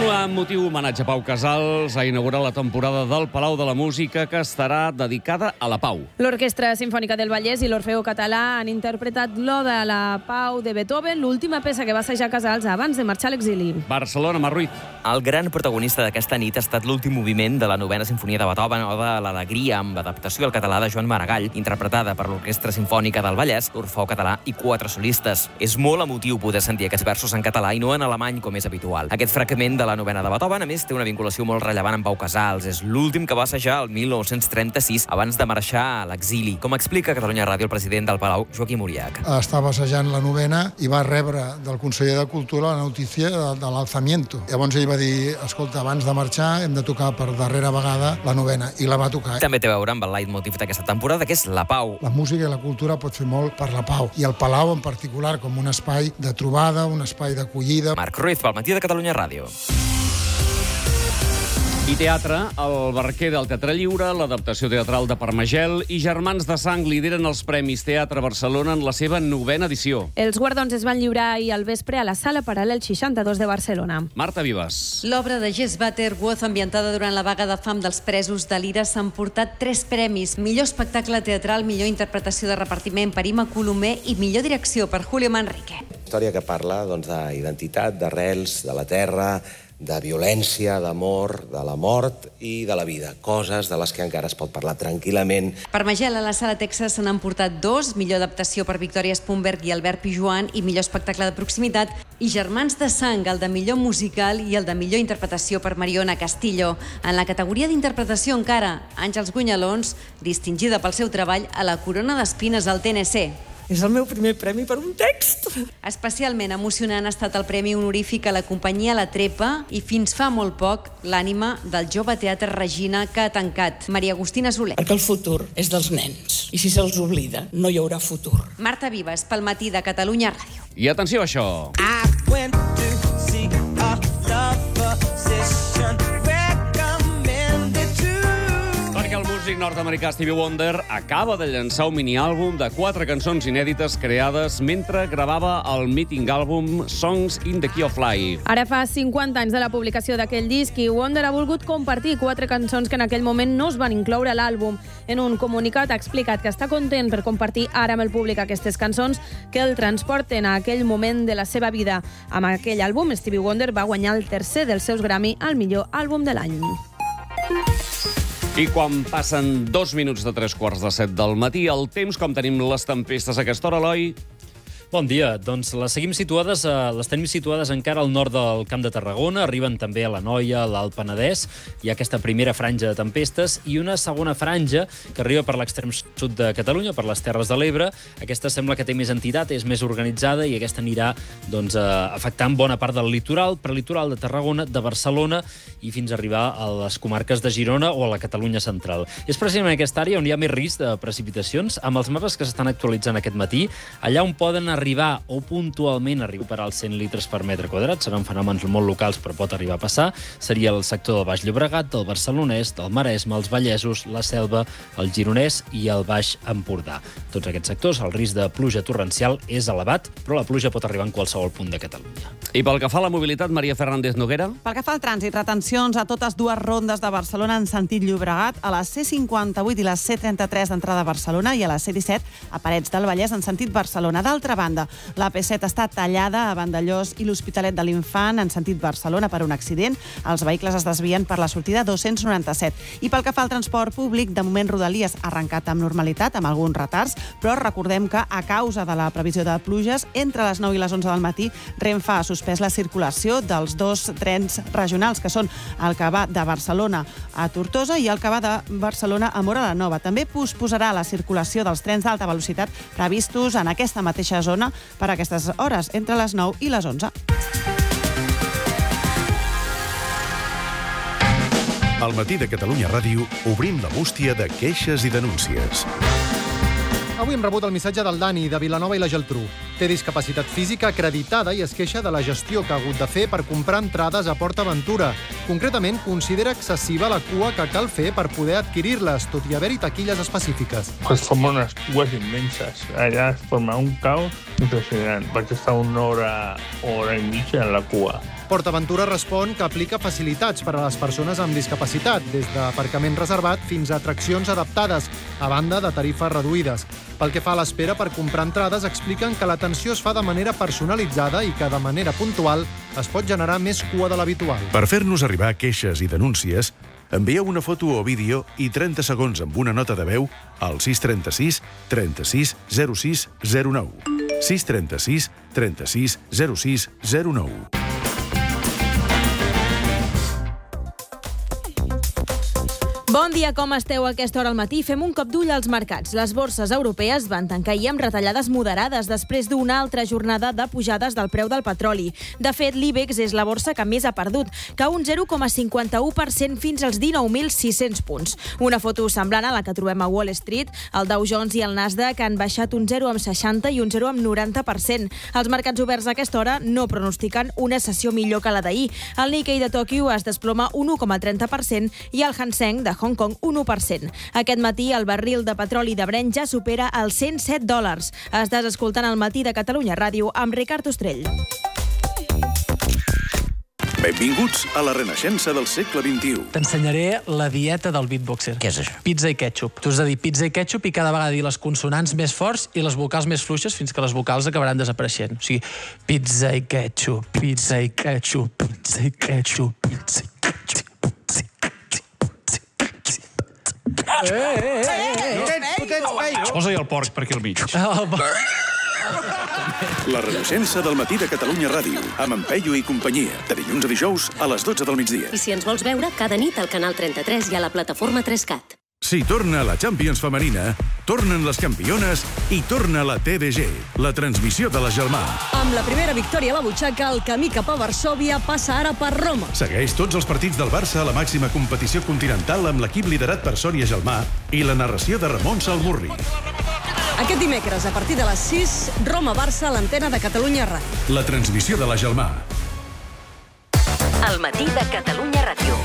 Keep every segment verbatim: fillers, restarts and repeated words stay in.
Un motiu homenatge a Pau Casals ha inaugurat la temporada del Palau de la Música, que estarà dedicada a la pau. L'Orquestra Simfònica del Vallès i l'Orfeo Català han interpretat l'Oda a la Pau de Beethoven, l'última peça que va assajar Casals abans de marxar a l'exili. Barcelona, Marruit. El gran protagonista d'aquesta nit ha estat l'últim moviment de la novena sinfonia de Beethoven, Oda a l'Alegria, amb adaptació al català de Joan Maragall, interpretada per l'Orquestra Simfònica del Vallès, l'Orfeo Català i quatre solistes. És molt emotiu poder sentir aquests versos en català i no en alemany, com és habitual. Aquest fragment de la novena de Beethoven, a més, té una vinculació molt rellevant amb Pau Casals. És l'últim que va assajar el mil nou-cents trenta-sis, abans de marxar a l'exili. Com explica a Catalunya Ràdio el president del Palau, Joaquim Uriach. Estava assajant la novena i va rebre del conseller de Cultura la notícia de, de l'alzamiento. Llavors ell va dir, escolta, abans de marxar hem de tocar per darrera vegada la novena, i la va tocar. També té a veure amb el leitmotiv d'aquesta temporada, que és la pau. La música i la cultura pot fer molt per la pau, i el Palau en particular com un espai de trobada, un espai d'acollida. Marc Ruiz, pel Matí de Catalunya Ràdio. I teatre, el Barquer del Teatre Lliure, l'adaptació teatral de Parmagel i Germans de Sang lideren els Premis Teatre Barcelona en la seva novena edició. Els guardons es van lliurar ahir al vespre a la Sala Paral·lel seixanta-dos de Barcelona. Marta Vives. L'obra de Jess Butterworth, ambientada durant la vaga de fam dels presos de l'Ira, s'ha emportat tres premis. Millor espectacle teatral, millor interpretació de repartiment per Ima Colomer i millor direcció per Julio Manrique. Història que parla doncs, d'identitat, d'arrels, de la terra, de violència, d'amor, de la mort i de la vida. Coses de les que encara es pot parlar tranquil·lament. Parmagel, a la Sala Texas se n'han portat dos, millor adaptació per Victoria Spunberg i Albert Pijuan i millor espectacle de proximitat, i Germans de Sang, el de millor musical i el de millor interpretació per Mariona Castillo. En la categoria d'interpretació encara, Àngels Gunyalons, distingida pel seu treball a la Corona d'Espines al T N C. És el meu primer premi per un text. Especialment emocionant ha estat el premi honorífic a la companyia La Trepa i fins fa molt poc l'ànima del Jove Teatre Regina, que ha tancat. Maria Agustina Soler. Perquè el futur és dels nens i si se'ls oblida no hi haurà futur. Marta Vives, pel Matí de Catalunya Ràdio. I atenció a això. I went to see a love session recommended to. Perquè el músic nord-americà Stevie Wonder acaba de llançar un mini-àlbum de quatre cançons inèdites creades mentre gravava el míting àlbum Songs in the Key of Life. Ara fa cinquanta anys de la publicació d'aquell disc i Wonder ha volgut compartir quatre cançons que en aquell moment no es van incloure a l'àlbum. En un comunicat ha explicat que està content per compartir ara amb el públic aquestes cançons que el transporten a aquell moment de la seva vida. Amb aquell àlbum, Stevie Wonder va guanyar el tercer dels seus Grammy al millor àlbum de l'any. I quan passen dos minuts de tres quarts de set del matí, el temps, com tenim les tempestes a aquesta hora, Eloi? Bon dia. Doncs les seguim situades, eh, les tenim situades encara al nord del Camp de Tarragona, arriben també a l'Anoia, a l'Alt Penedès. Hi ha aquesta primera franja de tempestes i una segona franja que arriba per l'extrem sud de Catalunya, per les Terres de l'Ebre. Aquesta sembla que té més entitat, és més organitzada i aquesta anirà doncs, eh, afectant bona part del litoral, prelitoral de Tarragona, de Barcelona i fins a arribar a les comarques de Girona o a la Catalunya central. És precisament aquesta àrea on hi ha més risc de precipitacions. Amb els mapes que s'estan actualitzant aquest matí, allà on poden arribar o puntualment arribar per als cent litres per metre quadrat, seran fenòmens molt locals però pot arribar a passar, seria el sector del Baix Llobregat, del Barcelonès, del Maresme, els Vallesos, la Selva, el Gironès i el Baix Empordà. Tots aquests sectors, el risc de pluja torrencial és elevat, però la pluja pot arribar en qualsevol punt de Catalunya. I pel que fa a la mobilitat, Maria Fernández Noguera? Pel que fa al trànsit, retencions a totes dues rondes de Barcelona en sentit Llobregat, a la C cinquanta-vuit i la C trenta-tres d'entrada a Barcelona i a la C disset a Parets del Vallès en sentit Barcelona. D'altra banda, la P set està tallada a Vandellòs i l'Hospitalet de l'Infant en sentit Barcelona per un accident. Els vehicles es desvien per la sortida dos-cents noranta-set. I pel que fa al transport públic, de moment Rodalies ha arrencat amb normalitat, amb alguns retards, però recordem que a causa de la previsió de pluges, entre les nou i les onze del matí, Renfe ha suspès la circulació dels dos trens regionals, que són el que va de Barcelona a Tortosa i el que va de Barcelona a Móra la Nova. També posposarà la circulació dels trens d'alta velocitat previstos en aquesta mateixa zona per a aquestes hores, entre les nou i les onze. Al Matí de Catalunya Ràdio obrim la bústia de queixes i denúncies. Avui hem rebut el missatge del Dani, de Vilanova i la Geltrú. Té discapacitat física acreditada i es queixa de la gestió que ha hagut de fer per comprar entrades a Port Aventura. Concretament, considera excessiva la cua que cal fer per poder adquirir-les, tot i haver-hi taquilles específiques. Pues forma unes cues immenses. Allà es forma un caos impressionant. Vaig estar una hora, hora i mitja en la cua. PortAventura respon que aplica facilitats per a les persones amb discapacitat, des d'aparcament reservat fins a atraccions adaptades, a banda de tarifes reduïdes. Pel que fa a l'espera per comprar entrades, expliquen que l'atenció es fa de manera personalitzada i que de manera puntual es pot generar més cua de l'habitual. Per fer-nos arribar queixes i denúncies, envieu una foto o vídeo i trenta segons amb una nota de veu al sis trenta sis trenta sis zero sis zero nou. sis trenta sis trenta sis zero sis zero nou. Bon dia, com esteu a aquesta hora al matí? Fem un cop d'ull als mercats. Les borses europees van tancar ahir amb retallades moderades després d'una altra jornada de pujades del preu del petroli. De fet, l'IBEX és la borsa que més ha perdut, cau un zero coma cinquanta-u per cent fins als dinou mil sis-cents punts. Una foto semblant a la que trobem a Wall Street. El Dow Jones i el Nasdaq han baixat un zero coma seixanta i un zero coma noranta per cent. Els mercats oberts a aquesta hora no pronostiquen una sessió millor que la d'ahir. El Nikkei de Tòquio es desploma un u coma trenta per cent i el Hang Seng de Hong Kong un u per cent. Aquest matí el barril de petroli de Brent ja supera els cent set dòlars. Estàs escoltant el Matí de Catalunya Ràdio amb Ricard Ostrell. Benvinguts a la renaixença del segle vint-i-u. T'ensenyaré la dieta del beatboxer. Què és això? Pizza i ketchup. Tu has de dir pizza i ketchup i cada vegada dir les consonants més forts i les vocals més fluixes fins que les vocals acabaran desapareixent. O sigui, pizza i ketchup, pizza i ketchup, pizza i ketchup, pizza i ketchup. Eh, eh, eh, eh, potents, potents, ei! Posa-hi el porc per aquí al mig. La renaixença del Matí de Catalunya Ràdio, amb en Peyu i companyia, de dilluns a dijous a les dotze del migdia. I si ens vols veure, cada nit al canal trenta-tres i a la plataforma tres cat. Si torna la Champions femenina, tornen les campiones i torna la T D G, la transmissió de la Gelmà. Amb la primera victòria a la butxaca, el camí cap a Varsòvia passa ara per Roma. Segueix tots els partits del Barça a la màxima competició continental amb l'equip liderat per Sònia Gelmà i la narració de Ramon Salmurri. Aquest dimecres, a partir de les sis, Roma-Barça a l'antena de Catalunya Ràdio. La transmissió de la Gelmà. El Matí de Catalunya Ràdio.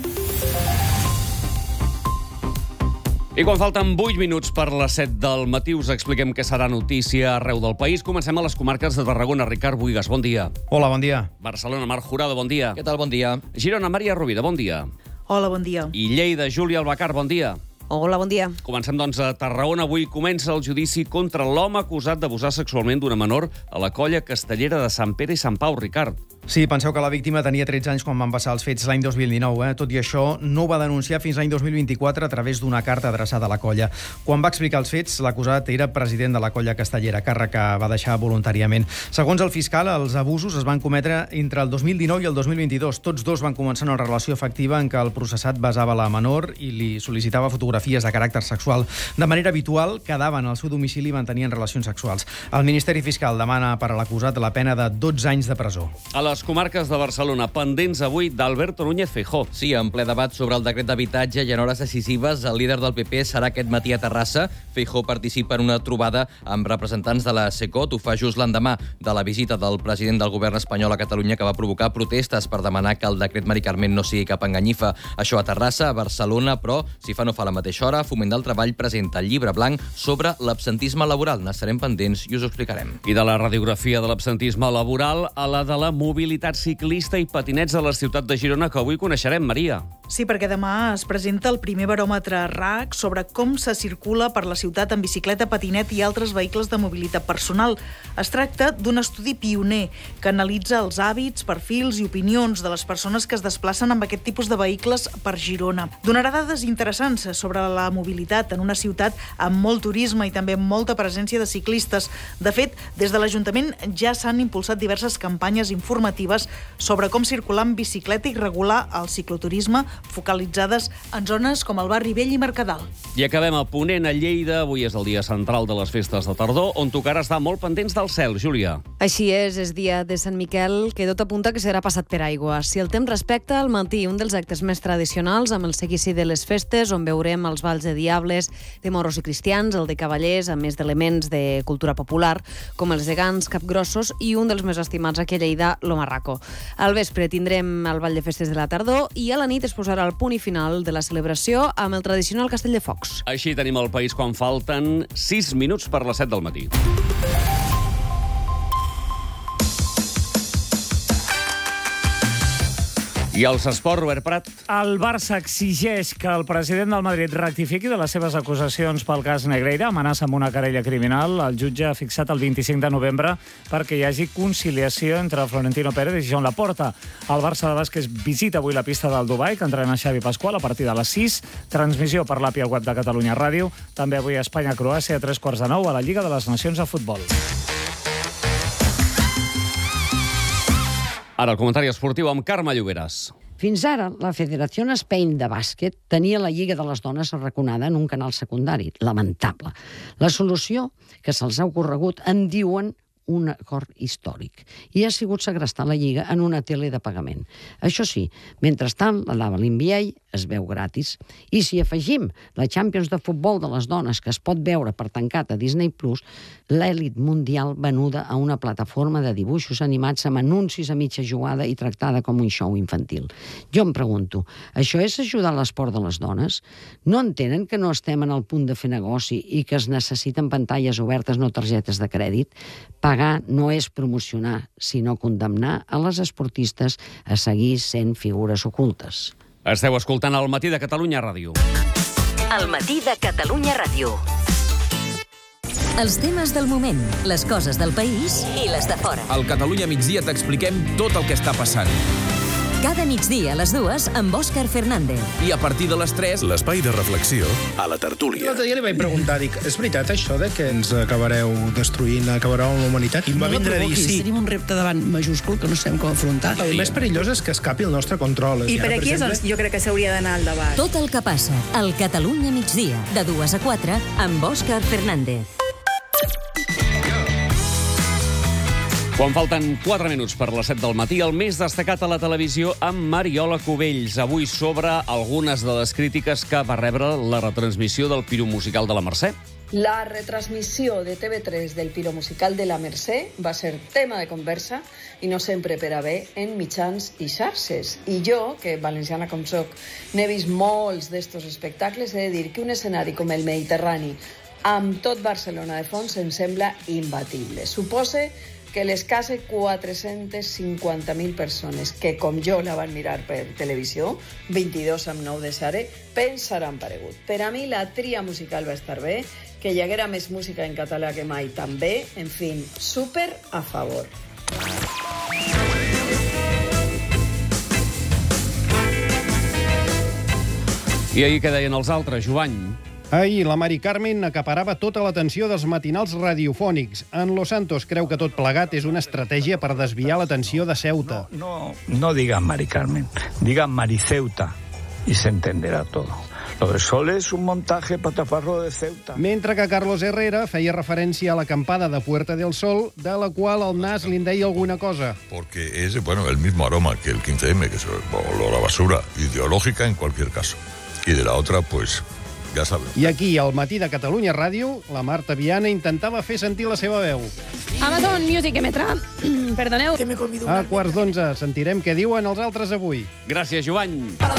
I quan falten vuit minuts per les set del matí us expliquem què serà notícia arreu del país. Comencem a les comarques de Tarragona. Ricard Buigas, bon dia. Hola, bon dia. Barcelona, Marc Jurado, bon dia. Què tal, bon dia? Girona, Maria Rovira, bon dia. Hola, bon dia. I Lleida, Júlia Albacar, bon dia. Hola, bon dia. Comencem, doncs, a Tarragona. Avui comença el judici contra l'home acusat d'abusar sexualment d'una menor a la colla castellera de Sant Pere i Sant Pau, Ricard. Sí, penseu que la víctima tenia tretze anys quan van passar els fets l'any dos mil dinou. Eh? Tot i això, no ho va denunciar fins l'any dos mil vint-i-quatre a través d'una carta adreçada a la colla. Quan va explicar els fets, l'acusat era president de la colla castellera, càrrec que va deixar voluntàriament. Segons el fiscal, els abusos es van cometre entre el dos mil dinou i el dos mil vint-i-dos. Tots dos van començar una relació afectiva en què el processat basava la menor i li sol·licitava fotografies de caràcter sexual. De manera habitual, quedaven al seu domicili i mantenien relacions sexuals. El Ministeri Fiscal demana per a l'acusat la pena de dotze anys de presó. A les comarques de Barcelona, pendents avui d'Alberto Núñez Feijóo. Sí, en ple debat sobre el decret d'habitatge i en hores decisives, el líder del P P serà aquest matí a Terrassa. Feijóo participa en una trobada amb representants de la SECOT. Ho fa just l'endemà de la visita del president del govern espanyol a Catalunya, que va provocar protestes per demanar que el decret Mari Carmen no sigui cap enganyifa. Això a Terrassa, a Barcelona, però, si fa no fa a la mateixa hora, Foment del Treball presenta el llibre blanc sobre l'absentisme laboral. N'estarem pendents i us ho explicarem. I de la radiografia de l'absentisme laboral a la de la mobilitat ciclista i patinets de la ciutat de Girona, que avui coneixerem, Maria. Sí, perquè demà es presenta el primer baròmetre R A C sobre com se circula per la ciutat en bicicleta, patinet i altres vehicles de mobilitat personal. Es tracta d'un estudi pioner que analitza els hàbits, perfils i opinions de les persones que es desplacen amb aquest tipus de vehicles per Girona. Donarà dades interessants sobre la mobilitat en una ciutat amb molt turisme i també amb molta presència de ciclistes. De fet, des de l'Ajuntament ja s'han impulsat diverses campanyes informatives sobre com circular en bicicleta i regular el cicloturisme, focalitzades en zones com el barri Vell i Mercadal. I acabem a Ponent, a Lleida. Avui és el dia central de les festes de tardor, on tocarà estar molt pendents del cel, Júlia. Així és, és dia de Sant Miquel, que tot apunta que serà passat per aigua. Si el temps respecta, al matí, un dels actes més tradicionals amb el seguici de les festes, on veurem els balls de diables, de moros i cristians, el de cavallers, a més d'elements de cultura popular, com els gegants, capgrossos i un dels més estimats aquí a Lleida, lo marraco. Al vespre tindrem el ball de festes de la tardor i a la nit es posarà el punt i final de la celebració amb el tradicional castell de focs. Així tenim el país quan falten sis minuts per les set del matí. Sis, I els esport, Robert Prat? El Barça exigeix que el president del Madrid rectifiqui de les seves acusacions pel cas Negreira, amenaça amb una querella criminal. El jutge ha fixat el vint-i-cinc de novembre perquè hi hagi conciliació entre Florentino Pérez i Joan Laporta. El Barça de bàsquet visita avui la pista del Dubai, que entrena Xavi Pasqual a partir de les sis. Transmissió per l'A P I al web de Catalunya Ràdio. També avui Espanya-Croàcia a tres quarts de nou a la Lliga de les Nacions de Futbol. Ara el comentari esportiu amb Carme Lloberes. Fins ara, la Federació Spain de Bàsquet tenia la Lliga de les Dones arraconada en un canal secundari. Lamentable. La solució que se'ls ha ocorregut en diuen un acord històric, i ha sigut segrestar la Lliga en una tele de pagament. Això sí, mentrestant, la Lava l'N B A es veu gratis. I si afegim la Champions de futbol de les dones, que es pot veure per tancat a Disney plus, l'èlit mundial venuda a una plataforma de dibuixos animats amb anuncis a mitja jugada i tractada com un show infantil. Jo em pregunto, això és ajudar l'esport de les dones? No entenen que no estem en el punt de fer negoci i que es necessiten pantalles obertes, no targetes de crèdit? Pagar no és promocionar, sinó condemnar a les esportistes a seguir sent figures ocultes. Esteu escoltant El matí de Catalunya Ràdio. El matí de Catalunya Ràdio. Els temes del moment, les coses del país i les de fora. Al Catalunya migdia t'expliquem tot el que està passant. Cada migdia a les dues amb Òscar Fernández. I a partir de les tres, l'espai de reflexió a la tertúlia. L'altre dia li vaig preguntar, dic, és veritat això de que ens acabareu destruint, acabareu amb la humanitat? I em va vindre a dir sí. Tenim un repte davant majúscul que no sabem com afrontar. El més perillós és que escapi el nostre control. I per aquí és el, jo crec que s'hauria d'anar al debat. Tot el que passa al Catalunya migdia, de dues a quatre, amb Òscar Fernández. Quan falten quatre minuts per les set del matí, el més destacat a la televisió amb Mariola Cubells. Avui sobre algunes de les crítiques que va rebre la retransmissió del Piro Musical de la Mercè. La retransmissió de T V tres del Piro Musical de la Mercè va ser tema de conversa i no sempre per a bé en mitjans i xarxes. I jo, que valenciana com soc, n'he vist molts d'estos espectacles, he de dir que un escenari com el Mediterrani, amb tot Barcelona de fons, em sembla imbatible. Supose que les quasi quatre-centes cinquanta mil persones que, com jo, la van mirar per televisió, vint-i-dos amb nou de Sare, pensaran paregut. Per a mi la tria musical va estar bé, que hi haguera més música en català que mai també, en fi, súper a favor. I ahir què deien els altres, Joan? Ahir la Mari Carmen acaparava tota l'atenció dels matinals radiofònics. En Los Santos creu que tot plegat és una estratègia per desviar l'atenció de Ceuta. No, no digan Mari Carmen, digan Mariceuta y se entenderá todo. Lo de Sol es un montaje patafarro de Ceuta. Mentre que Carlos Herrera feia referència a l'acampada de Puerta del Sol, de la qual el nas li en deia alguna cosa. Porque es, bueno, el mismo aroma que el quince eme, que es olor a basura, ideológica en cualquier caso. Y de la otra, pues... ja sabeu. I aquí, al matí de Catalunya Ràdio, la Marta Viana intentava fer sentir la seva veu. Amazon Music emetrà... Perdoneu. A quarts d'onze sentirem què diuen els altres avui. Gràcies, Joan.